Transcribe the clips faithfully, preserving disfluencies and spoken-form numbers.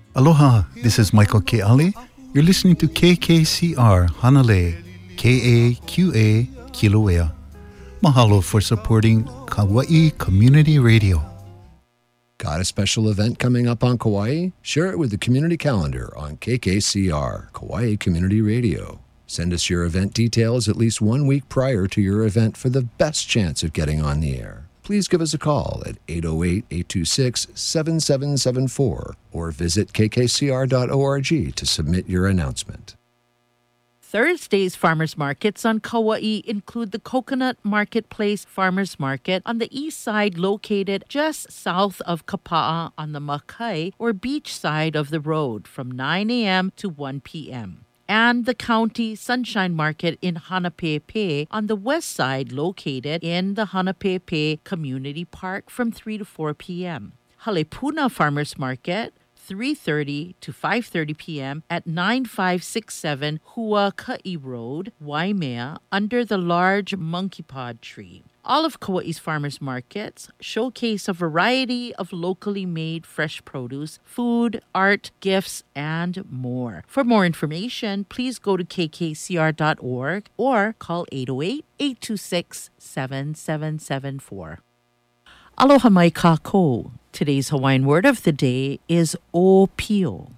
Aloha, this is Michael K. Ali. You're listening to K K C R Hanalei, K A Q A Kilauea. Mahalo for supporting Kauai Community Radio. Got a special event coming up on Kauai? Share it with the community calendar on K K C R, Kauai Community Radio. Send us your event details at least one week prior to your event for the best chance of getting on the air. Please give us a call at eight oh eight, eight two six, seven seven seven four or visit k k c r dot org to submit your announcement. Thursday's farmers markets on Kauai include the Coconut Marketplace Farmers Market on the east side, located just south of Kapa'a on the Makai or beach side of the road from nine a.m. to one p.m. and the County Sunshine Market in Hanapepe on the west side, located in the Hanapepe Community Park from three to four p.m. Halepuna Farmers Market, three thirty to five thirty p.m. at nine five six seven Huaka'i Road, Waimea, under the large monkey pod tree. All of Kauai's farmers markets showcase a variety of locally made fresh produce, food, art, gifts, and more. For more information, please go to k k c r dot org or call eight oh eight, eight two six, seven seven seven four. Aloha mai kākou. Today's Hawaiian word of the day is opio.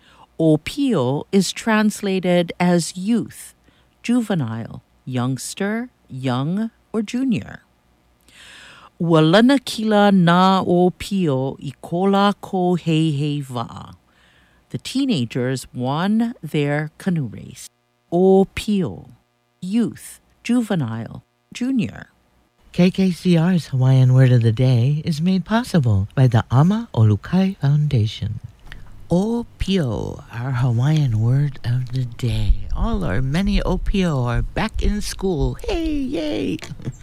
Opio is translated as youth, juvenile, youngster, young, or junior. Walana kila na opio I kola ko hei hei wa'a. The teenagers won their canoe race. Opio, youth, juvenile, junior. K K C R's Hawaiian Word of the Day is made possible by the Ama Olukai Foundation. Opio, our Hawaiian Word of the Day. All our many Opio are back in school. Hey, yay!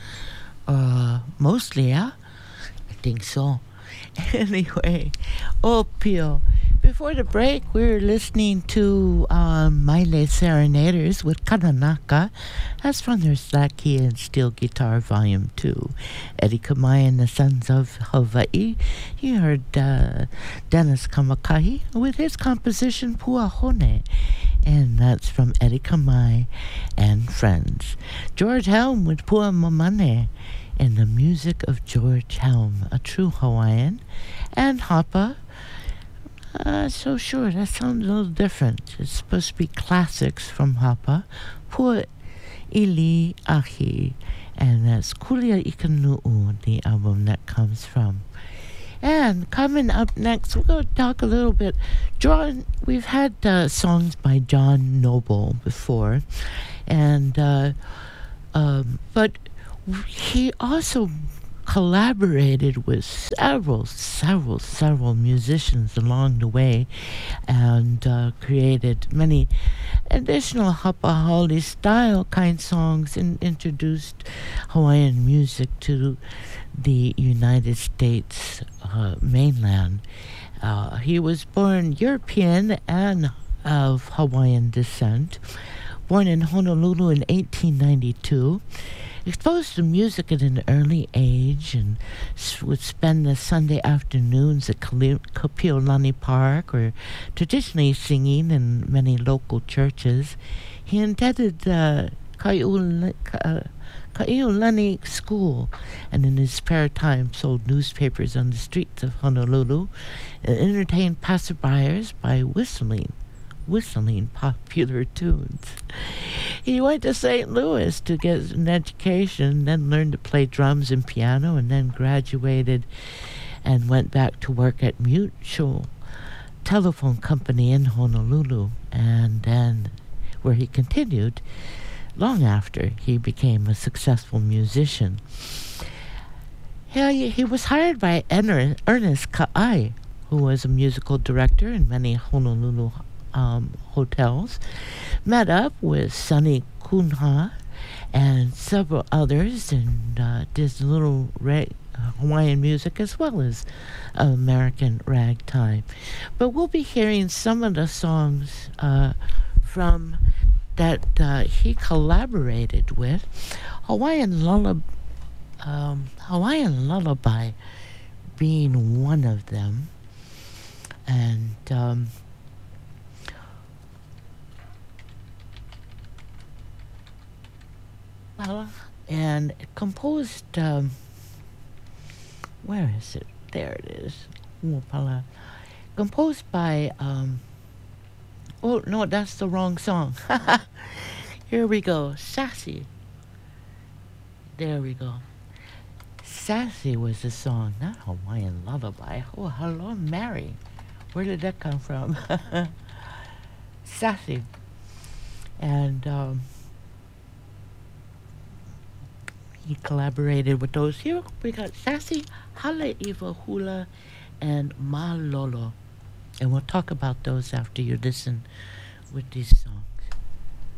uh, mostly, yeah? I think so. Anyway, Opio. Before the break, we were listening to um, Maile Serenaders with Kananaka. That's from their Slack Key and Steel Guitar Volume two. Eddie Kamai and the Sons of Hawaii. You heard uh, Dennis Kamakahi with his composition Puahone. And that's from Eddie Kamai and Friends. George Helm with Pua Mamane. And the music of George Helm, a true Hawaiian. And Hapa. Uh, so sure, that sounds a little different. It's supposed to be classics from Hapa. Pua Ili Ahi. And that's Kulia Ikanu'u, the album that comes from. And coming up next, we're going to talk a little bit. John, we've had uh, songs by John Noble before. And, uh, um, but he also collaborated with several, several, several musicians along the way and uh, created many additional Hapahali style kind songs and introduced Hawaiian music to the United States uh, mainland. Uh, he was born European and of Hawaiian descent, born in Honolulu in eighteen ninety-two. Exposed to music at an early age and would spend the Sunday afternoons at Kapiolani Park or traditionally singing in many local churches. He attended uh, Kaiulani uh, School and in his spare time sold newspapers on the streets of Honolulu and entertained passerbyers by whistling. whistling popular tunes. He went to Saint Louis to get an education, then learned to play drums and piano, and then graduated and went back to work at Mutual Telephone Company in Honolulu, and then where he continued long after he became a successful musician. He, he was hired by Ernest Ka'ai, who was a musical director in many Honolulu Um, hotels, met up with Sonny Kunha and several others and uh, did a little rag, Hawaiian music as well as American ragtime. But we'll be hearing some of the songs uh, from that uh, he collaborated with. Hawaiian Lullaby, um, Hawaiian Lullaby being one of them. And um, well, and it composed. Um, where is it? There it is. Upala. Composed by. Um, oh no, that's the wrong song. Here we go. Sassy. There we go. Sassy was the song, not Hawaiian Lullaby. Oh, hello, Mary. Where did that come from? Sassy. And um, he collaborated with those. Here we got Sassy, Hala Iwa Hula, and Malolo. And we'll talk about those after you listen with these songs.